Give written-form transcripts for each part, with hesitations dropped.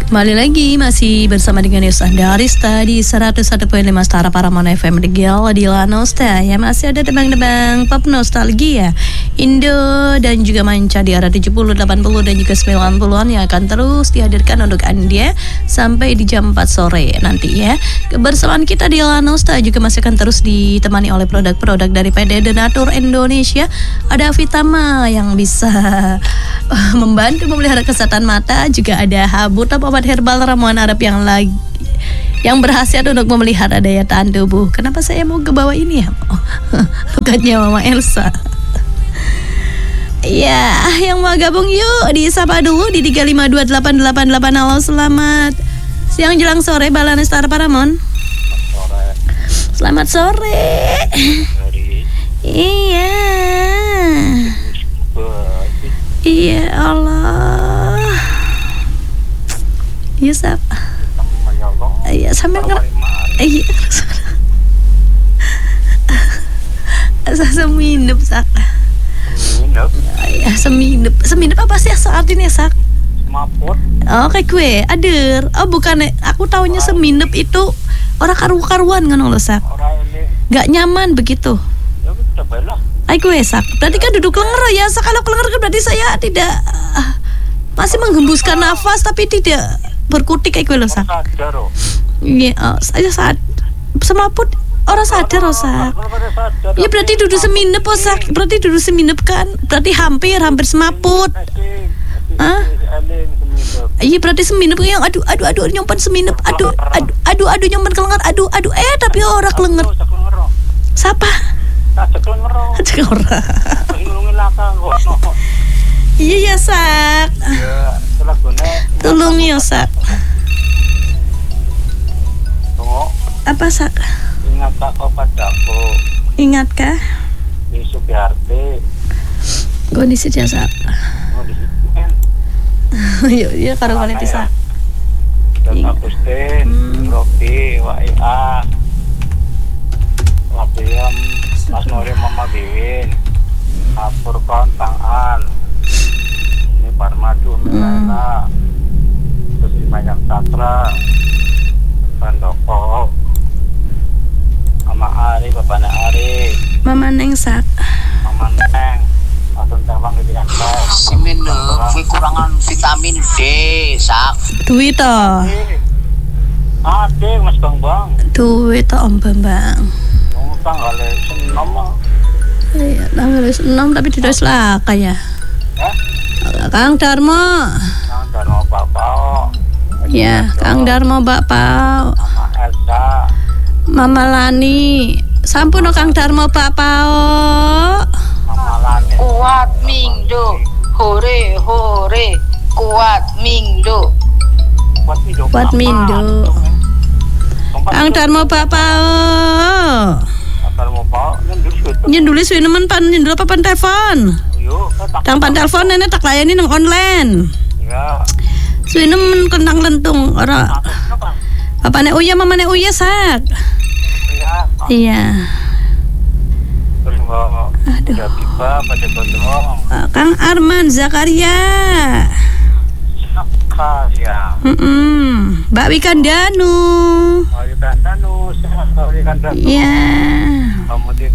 Kembali lagi masih bersama dengan Yus Andarista di 101.5 Stara Paramount FM di Lanosta. Ya masih ada tebang-tebang pop nostalgia Indo dan juga manca di era 70, 80 dan juga 90-an yang akan terus dihadirkan untuk Anda sampai di jam 4 sore nanti ya. Kebersamaan kita di Lanosta juga masih akan terus ditemani oleh produk-produk dari PD Denatur Indonesia. Ada Vitama yang bisa membantu memelihara kesehatan mata, juga ada Habuta obat herbal ramuan Arab yang berkhasiat untuk memelihara daya tahan tubuh. Kenapa saya mau ke bawah ini ya? Bukannya Mama Elsa. Ya, yang mau gabung yuk disapa dulu di 3528888. Halo, selamat siang jelang sore Balana Star Paramount. Selamat sore. Iya. Iya Allah. Iya Sap. Iya sambil iya. Asa seminep Sak. Ya seminep apa sih saat ini Sak? Semaput. Oh kayak gue ader. Oh bukan, aku taunya seminep itu orang karu-karuan kan lo Sak. Gak nyaman begitu. Ya cobalah. Ay gue Sak. Berarti kan duduk lenger ya Sak. Kalau lenger kan berarti saya tidak masih menghembuskan nafas tapi tidak berkutik kayak gue loh Sak. Iya, saya saat semaput orang sadar loh Sak. Ya berarti duduk seminep oh Sak. Berarti duduk seminep kan. Berarti hampir semaput. Hah? Iya berarti seminep yang aduh nyompan seminep. Aduh nyompan kelengar. Aduh tapi orang kelengar. Siapa? Ajak orang. Iya ya Sak. Tolong ya Sak. Apa Sak? Ingatkah kau padaku? Ingatkah? Di Sugiharti. Kondisi dia Sak. Kondisi kan. Iya karo kali Sak. Dan Agustin, Robi, Waia, Wabiam, Mas Nuri, Mama Biwin, Apur Kontangan, ini Parmadu, Milana, terus Imayang Satra, Bandoko, Mama Ari, Bapaknya Ari, Mama Neng Sak. Mama Neng, langsung terbang di bidang Simin, kekurangan vitamin D, Sak. Duit toh. Ada Mas Bang. Duit toh Om Bambang. Yang tanggal 6. Iya, tanggal 6 tapi tidak selaka ya. Kang Darmo. Kang Darmo Bapak. Ya, Kang Darmo Bapak. Mama Elsa. Mama Lani. Sampun Kang Darmo Bapak. Mama Lani. Kuat Mingdo, hore kuat Mingdo. Kuat Mindo. Kang Darmo Bapak. Darmo Bapak Nyenduli suwi nemen pan nyendul apa pan telepon. Tang pan telepon nenek tak layani nang online. Ya. Suwi nemen kentang lentung ora. Bapakne Uya mamane Uya Sak. Iya. Terus Aduh. udah tiba pada gondrong. Kang Arman Zakaria. Ya. Mbak Wikandanu. Ayo Kandanu, Ayo Kandanu. Iya. Kemudian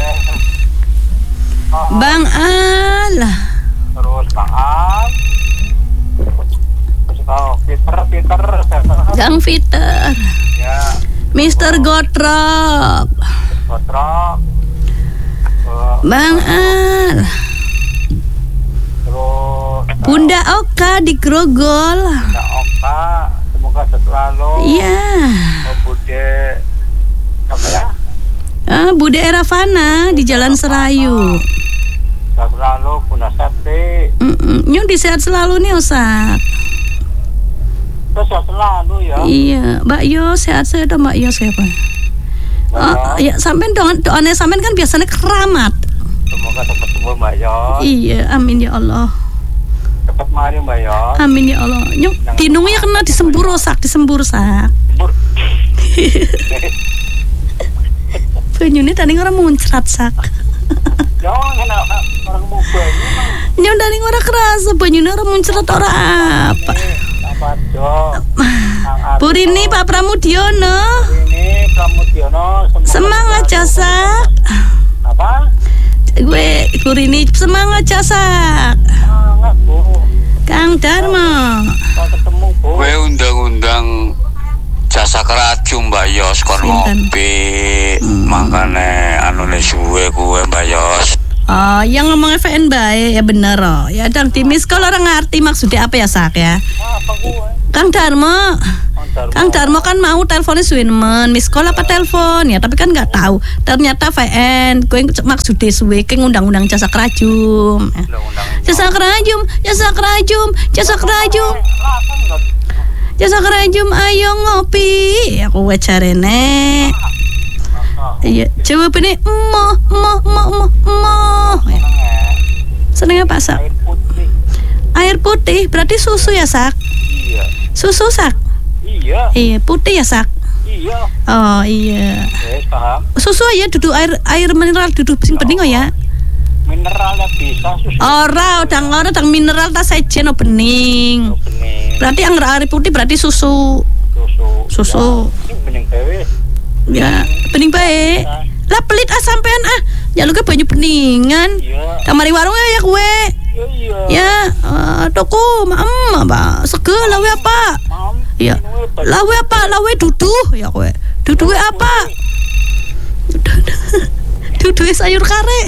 Bang Al. terus Bang Al. Terus Peter. Gang Peter. Ya. Mr. Gotrok. Kotrok. Bang Al. Terus Bunda Oka di Grogol. Bunda Oka, semoga selalu. Iya. Bude apa ya? Bude Eravana di Jalan Serayu. Selalu Bunda Septi. Nyung disehat selalu nih Osak. Terus selalu ya. Iya, Mbak Yo sehat dong Mbak Yo siapa? Ya sampean doanya sampean kan biasanya keramat. Semoga cepat sembuh Mbak Yo. Iya, amin ya Allah. Cepat mari Mbak Yo. Amin ya Allah. Nyung dinungnya kena disembur Sak. Sembur. Penyune tadi orang muncrat Sak. Jangan kena orang muda ini. Nyong dari orang kerasa penyune orang muncrat orang apa? Apa dong? Purini Pak Pramudiono. Ini Pramudiono. Semangat Casak. Apa? Gue Purini semangat Casak. Semangat Bu. Kang Darmo. Kita ketemu Bu. Gue undang-undang jasa kerajum Mbak Yos kon Sinten? ngopi. Makane anune suwe kuwe Mbak Yos. Oh, yang ngomong FN baik ya bener oh. Ya dang timis kalau orang ngerti maksudnya apa ya Sak ya. Apa gue? Kang Darmo. Kang Darmo kan mau teleponnya Swinman, miss call apa telepon ya, tapi kan nggak tahu. Ternyata VN, gue maksudnya suwe ke undang-undang jasa kerajum. Jasa kerajum, jasa kerajum, jasa kerajum. Jasa kerajum ayo ngopi. Aku wacarene. Iya, jawabannya mo. Ya. Seneng apa Sak? Air putih. Air putih berarti susu ya Sak? Iya. Susu Sak? Iya. Iya, putih ya Sak? Iya. Oh iya. Paham. Susu aja duduk air mineral duduk sing penting oh ya. Mineralnya bisa susu. Ora mineral ta sejen oh bening. Bening. Berarti yang air putih berarti susu. Susu. Ya, ini bening dewe. Ya, bening baik. Lah pelit sampean ya lu ke banyu beningan. Iya. Kamari warungnya ya kue. Iya. Ya, toko Mbak. Segala lawe apa? Mam. Ya. Lawe apa? Lawe duduh ya kue. Duduh apa? Duduh sayur kare.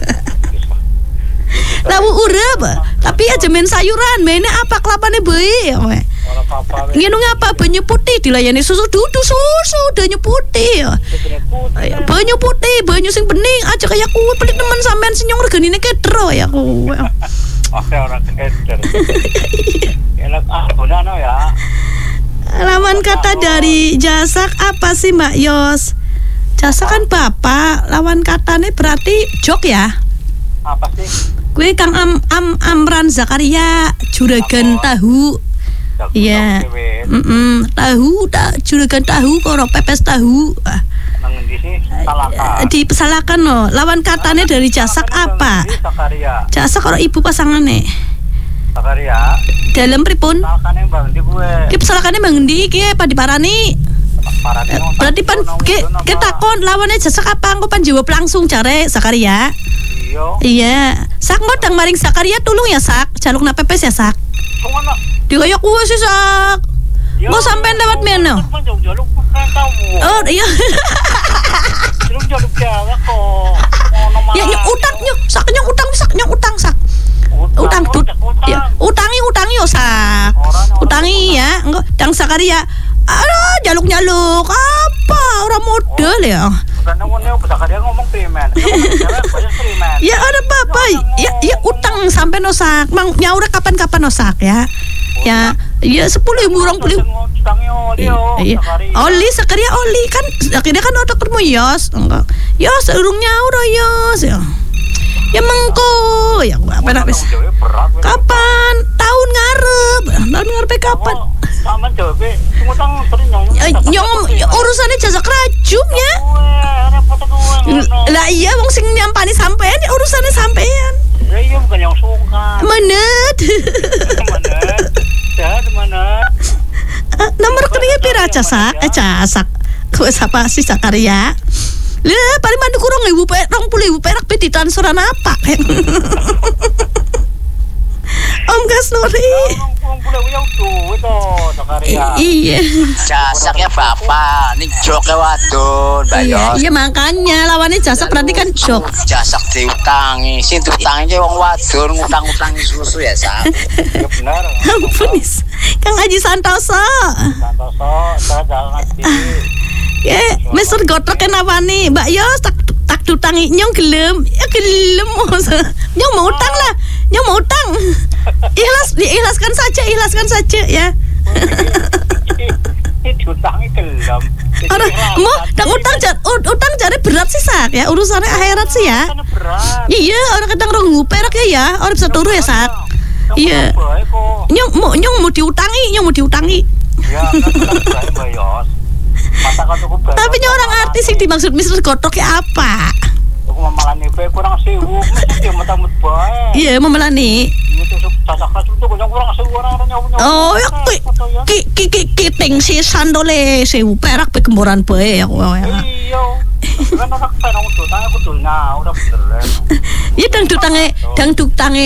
Lawu urep. Tapi aja main sayuran, mainnya apa kelapane bae ya kue. Ora apa-apa. Ngene ngapa banyu putih dilayani susu banyu putih ya. Banyu putih, banyu sing bening aja kayak kue pelit temen sampean senyong reganine kedro ya kue. Oke, orang keder. Enak bonano ya. Lawan kata dari Jasak apa sih Mbak Yos? Jasak kan bapak, lawan katanya berarti jok ya? Apa sih? Gue Kang Amran Zakaria, juragan tahu. Iya. Tahu, juragan tahu, koro pepes tahu. Nang endi sih? Salaka. Disalahkan loh. Lawan katanya dari Jasak apa? Zakaria. Jasak karo ibu pasangannya. Zakaria. Dalam pripun? Salakane Bang ndi gue. Ki pesalakannya Bang Ndi iki apa diparani? Berarti pan kita kon lawannya Jasak apa? Engko pan jawab langsung jare Zakaria. Iya. Sak ngodang maring Zakaria tulung ya Sak. Jaluk na pepes ya Sak. Sungono. Dikaya kuwe sih Sak. Engko sampean lewat meno. Oh iya. Jaluk jaluk jawa kok. Ya nyok utang Sak. Utang ya, utangi yo Sak. Utangi ya, engko dang Zakaria. Aduh, jaluk-jaluk apa? Orang model ya. Karena Zakaria ngomong primen. Ya ada apa? Ya utang sampai nosak. Mang nyaur kapan-kapan nosak ya. Ya 10.000 orang beli. Oli Zakaria oli kan akhirnya kan udah ketemu Yos. Enggak. Yos urung nyaur Yos ya. Ya mengko ya apa nak wis. Kapan? Tahun ngarep kapan? Sama jawabnya, ngutang sering urusannya jasa kerajum ya. Lah iya wong sing nyampani sampean ya urusannya sampean. Ya iya bukan yang sungkan. Menet. Mana? Nomor rekeningnya pira Casak? Casak. Kowe sapa sih Zakaria? Lah paling mandu kurang 20.000 perak pe ditransferan apa? Om Kasnuri. Iya. Jasaknya bapak, nih joknya wadon, Bayos. Iya makanya lawannya Jasak berarti kan jok. Jasak diutangi, sing diutangi wong wadon ngutang-utangi susu ya Sak. Ya benar. Ampun Kang Haji Santoso. Saya jangan ngerti. Ya, Mister Gotrok kenapa nih, Mbak Yos tak dutangi nyong gelem, ya gelem nyong mau utang lah, nyong mau utang, ikhlaskan saja ya. Ini diutangi gelem. Orang mau utang cari berat sih Sak ya urusannya akhirat sih ya. Iya orang kadang rong perak ya, orang bisa turu ya Sak. Iya. Nyong mau diutangi. Ya, kan Bayos. Tapi orang artis yang dimaksud Mister Gotrok ya apa? memalani bae kurang 1000 mesti dia metamut bae. Iya, memelani. Itu cacak itu kurang 1000 orang nyawa. Oh, ya ki sisan dole 1000 perak pe gemboran bae ya kowe. Iya. Kan anak penong dutang aku dulnya udah bener. Iya dangdut tange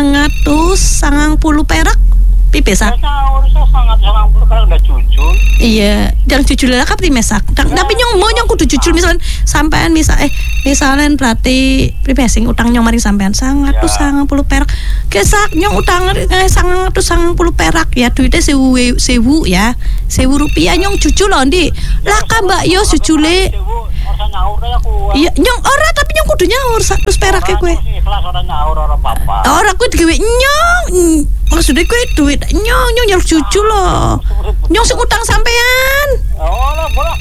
990 perak pipesa. Harusnya sangat kalau udah jujur. Iya, dang jujur lah kapri mesak. Tapi nyong kudu jujur misalnya sampean misalnya berarti pripesing utang nyong maring sampean 990 perak. Kesak nyong utang 990 perak ya duitnya 1000 ya. 1000 rupiah nyong jujur loh Ndi. Lah ka Mbak Yo jujule. Iya, nyong ora tapi nyong kudu nyaur 100 perak e kowe. Ikhlas ora nyaur ora apa-apa. Ora kuwi digawe nyong. Maksudnya kowe duit nyong nyong jujur loh. Nyong sing utang sampean. Oh, lah bola.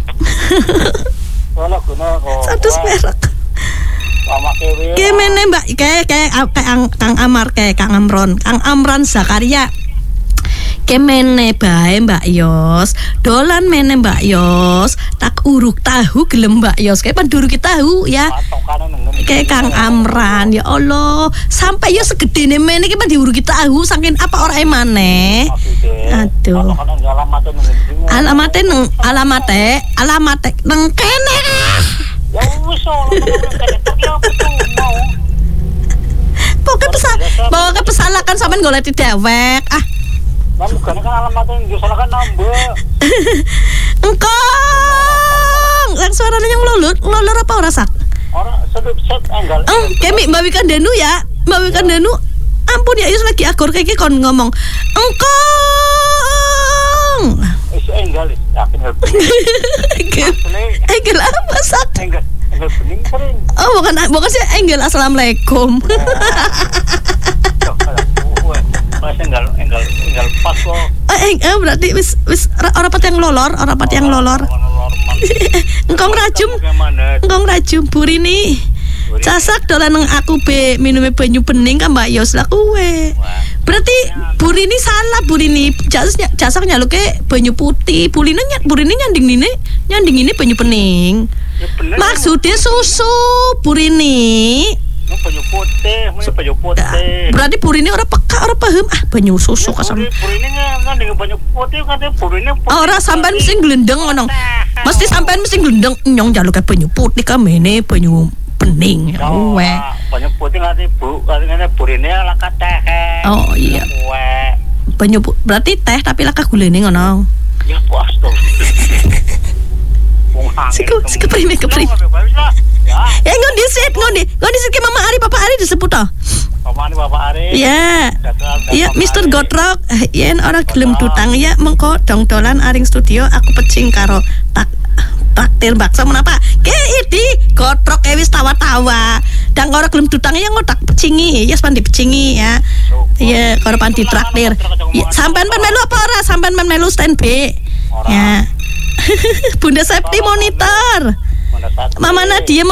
Bola guna kok. 100 perak. Sama kewe. Gimana Mbak? Kayak Kang Amar, kayak Kang Amran Zakaria. Kemene bae Mbak Yos, dolan mene Mbak Yos, tak uruk tahu gelem Mbak Yos, kayak penduruki tahu ya. Kayak Kang Amran, ya Allah, sampai yo segede mene ki diuruki tahu, saking apa ora emane. Aduh. Alamate nang kene. Ya wis Pokoknya pesalakan sampean golek dewek. Bukan kan alamatnya yang disalahkan nambah. Engkong, yang suaranya yang lolor apa ora sak? Orang set enggal. Kemi Mbak Wikan Danu ya, Mbak Wikan Danu. Ampun ya, Yus lagi agor kayak kon ngomong. Engkong. Enggal, yakin Enggal apa sak? Enggal bening sering. Oh bukan sih enggal assalamualaikum. Enggal pas kok. Berarti wis rapat yang lolor. Engkong rajum buri nih. Casak dolan nang aku be minume banyu bening kan Mbak Yos lah kowe. Berarti buri ini salah buri ini. Casak nyaluke banyu putih. Buri ini nyanding ini banyu bening. Maksudnya susu buri ini. Banyu putih. Berarti buri ini orang peka orang paham banyu susu kasam. Buri ini kan dengan banyu putih katanya buri ini. Orang sampean mesti glendeng ngono. Mesti sampean mesti glendeng nyong jaluke banyu putih kamene banyu bening. Banyu putih katanya buri ini laka teh. Oh iya. Banyu berarti teh tapi laka gulene ngono. Ya puas tuh. Keprime. Ya ngondi sit ke Mama Ari Papa Ari disebut toh. Mama Ari Papa Ari. Ya. Ya Mr. Gotrok. Yen ora gelem dutang ya mengko dong dolan aring studio aku pecing karo traktir bakso menapa? Ke idi Gotrok wis tawa-tawa. Dang ora gelem dutang ya ngotak pecingi. Ya pandi pecingi ya. Iya, karo pandi traktir. Sampean melu apa ora? Sampean melu stand B. Ya. Bunda Septi monitor. Mama Nadia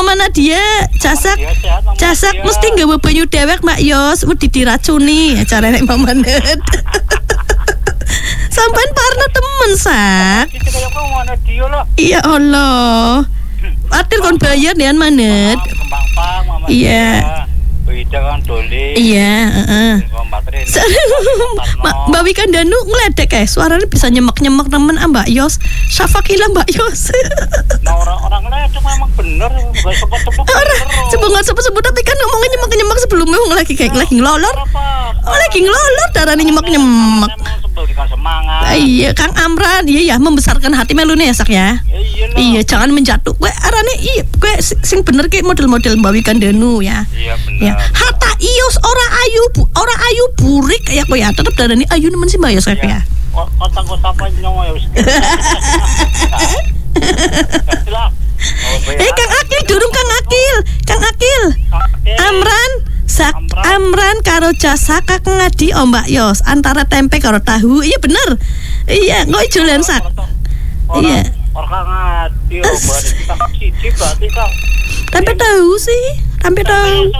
casak mesti nggawa banyu dewek Mbak Yos wedi diracuni acarane Mama Ned. Sampean parno temen sak. Iya Allah. Atil kon bayar Dean Manet. Iya. Iya, Mbak Wikan Danu ngeledek suaranya bisa nyemek-nyemek temen Mbak Yos. Syafakila Mbak Yos. Nah orang ngeledek memang bener. Sebut tapi kan ngomongnya nyemek-nyemek sebelumnya lagi ngelolor. Lagi ngelolor darahnya nyemek-nyemek. Iya Kang Amran, iya ya membesarkan hati melune ya sak ya. Iya jangan menjatuh. Gue arane iya gue sing bener kayak model-model Mbak Wikan Danu ya. Iya bener. Hatta ios ora ayu burik kayak kowe ya tetep darani ayu nemen sih Mbak Yos kayak ya. Kota-kota apa nyawa ya wis. Kang Akil durung Kang Akil. Amran karo jasa kak ngadi Mbak Yos antara tempe karo tahu. Iya bener. Iya nggo jualan sak. Iya. Orang ngadi berarti kan. Tempe tahu sih. Tempe tahu.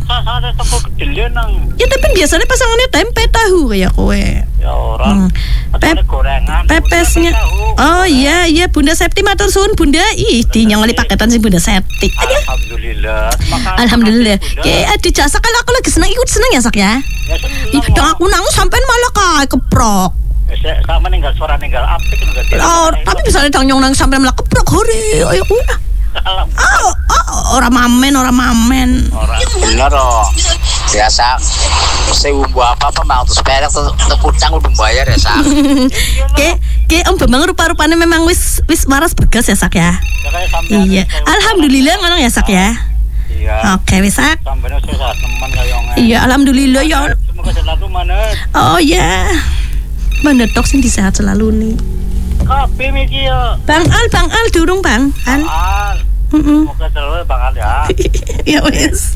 Ya tapi biasanya pasangannya tempe tahu kayak kowe. Ya orang. Gorengan. Pepesnya. Oh iya Bunda Septi matur suwun Bunda. Ih dinyongoli paketan sih Bunda Septi. Alhamdulillah. Alhamdulillah. Ada jasa kalau aku lagi seneng ikut seneng ya Sak ya. Ya seneng. Dong aku nangis sampean malah kayak keprok. Sama ninggal suara ninggal apik enggak. Oh, tapi misalnya dang nyong nangis sampean malah keprok hore. Ayo udah. Ora mamen. Bener dong. Biasa sewu apa mau terus perak teputang udah bayar ya Sak. Ke Om Bambang rupa-rupanya memang wis waras bergas ya Sak ya. Iya. Alhamdulillah ngono ya Sak ya. Iya. Oke wis Sak. Sampeyan sehat teman kaya ngene. Iya, alhamdulillah ya. Semoga selalu manet. Oh ya. Manet tok sing disehat selalu nih. Kabeh iki ya. Bang Al durung Bang Al. Semoga selalu Bang Al ya. Ya wis.